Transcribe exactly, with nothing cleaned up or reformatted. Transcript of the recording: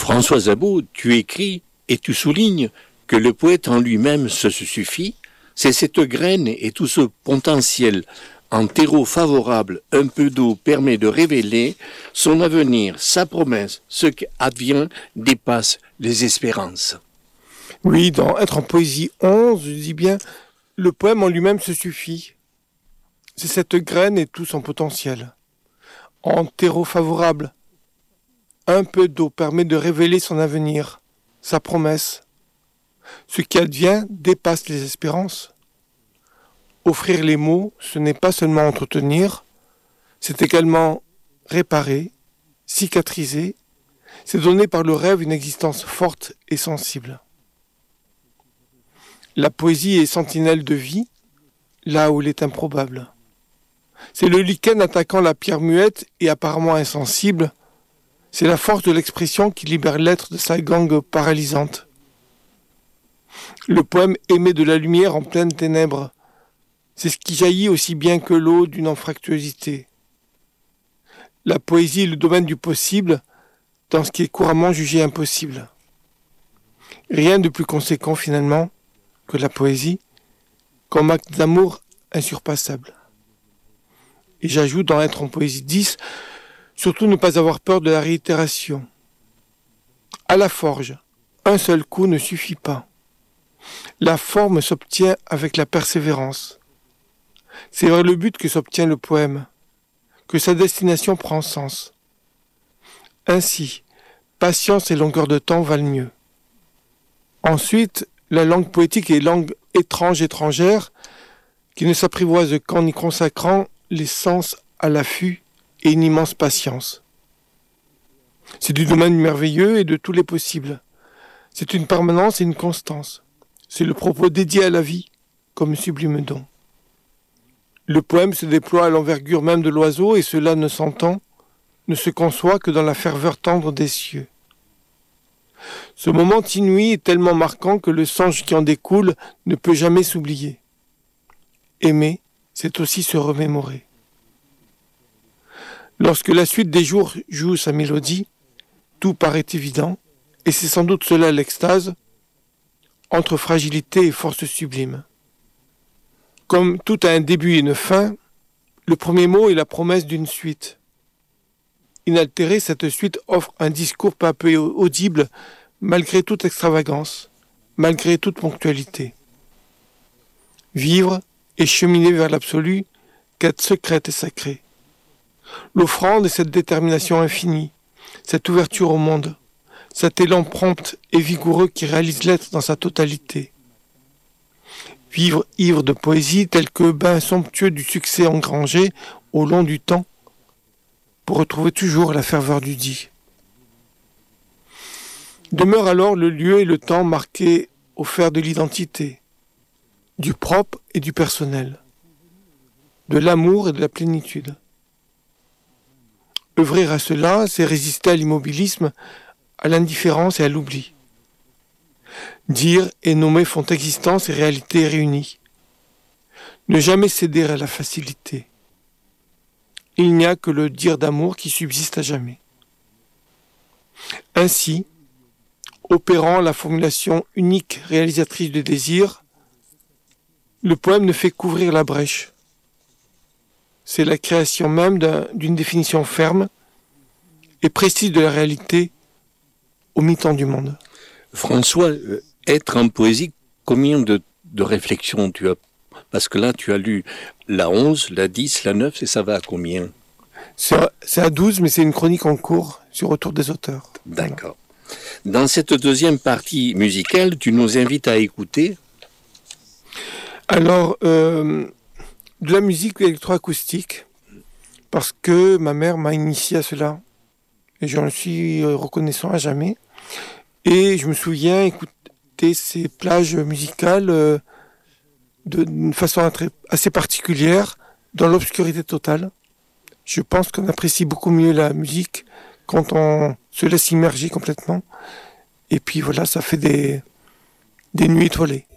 François Zabot, tu écris et tu soulignes que le poète en lui-même se suffit, c'est cette graine et tout ce potentiel en terreau favorable, un peu d'eau permet de révéler son avenir, sa promesse, ce qui advient dépasse les espérances. Oui, dans Être en poésie onze, je dis bien, le poème en lui-même se suffit. C'est cette graine et tout son potentiel. En terreau favorable, un peu d'eau permet de révéler son avenir, sa promesse. Ce qui advient dépasse les espérances. Offrir les mots, ce n'est pas seulement entretenir, c'est également réparer, cicatriser, c'est donner par le rêve une existence forte et sensible. La poésie est sentinelle de vie, là où elle est improbable. C'est le lichen attaquant la pierre muette et apparemment insensible. C'est la force de l'expression qui libère l'être de sa gangue paralysante. Le poème émet de la lumière en pleine ténèbres. C'est ce qui jaillit aussi bien que l'eau d'une anfractuosité. La poésie est le domaine du possible dans ce qui est couramment jugé impossible. Rien de plus conséquent finalement que la poésie comme acte d'amour insurpassable. Et j'ajoute dans Être en poésie dix, surtout ne pas avoir peur de la réitération. À la forge, un seul coup ne suffit pas. La forme s'obtient avec la persévérance. C'est vers le but que s'obtient le poème, que sa destination prend sens. Ainsi, patience et longueur de temps valent mieux. Ensuite, la langue poétique est langue étrange étrangère qui ne s'apprivoise qu'en y consacrant les sens à l'affût et une immense patience. C'est du domaine merveilleux et de tous les possibles. C'est une permanence et une constance. C'est le propos dédié à la vie comme sublime don. Le poème se déploie à l'envergure même de l'oiseau et cela ne s'entend, ne se conçoit que dans la ferveur tendre des cieux. Ce moment inouï est tellement marquant que le songe qui en découle ne peut jamais s'oublier. Aimer, c'est aussi se remémorer. Lorsque la suite des jours joue sa mélodie, tout paraît évident, et c'est sans doute cela l'extase, entre fragilité et force sublime. Comme tout a un début et une fin, le premier mot est la promesse d'une suite. Inaltérée, cette suite offre un discours peu à peu audible, malgré toute extravagance, malgré toute ponctualité. Vivre et cheminer vers l'absolu, quête secrète et sacrée. L'offrande est cette détermination infinie, cette ouverture au monde, cet élan prompt et vigoureux qui réalise l'être dans sa totalité. Vivre ivre de poésie tel que bain somptueux du succès engrangé au long du temps pour retrouver toujours la ferveur du dit. Demeure alors le lieu et le temps marqués au fer de l'identité, du propre et du personnel, de l'amour et de la plénitude. Œuvrer à cela, c'est résister à l'immobilisme, à l'indifférence et à l'oubli. Dire et nommer font existence et réalité réunies. Ne jamais céder à la facilité. Il n'y a que le dire d'amour qui subsiste à jamais. Ainsi, opérant la formulation unique réalisatrice de désir, le poème ne fait qu'ouvrir la brèche. C'est la création même d'un, d'une définition ferme et précise de la réalité au mi-temps du monde. François, euh, Être en poésie, combien de, de réflexions tu as? Parce que là, tu as lu la onze, la dix, la neuf, et ça va à combien? C'est à, c'est à douze, mais c'est une chronique en cours sur Retour des auteurs. D'accord. Dans cette deuxième partie musicale, tu nous invites à écouter. Alors, euh, de la musique électroacoustique, parce que ma mère m'a initié à cela, et j'en suis reconnaissant à jamais. Et je me souviens écouter ces plages musicales euh, de, d'une façon assez particulière, dans l'obscurité totale. Je pense qu'on apprécie beaucoup mieux la musique quand on se laisse immerger complètement. Et puis voilà, ça fait des, des nuits étoilées.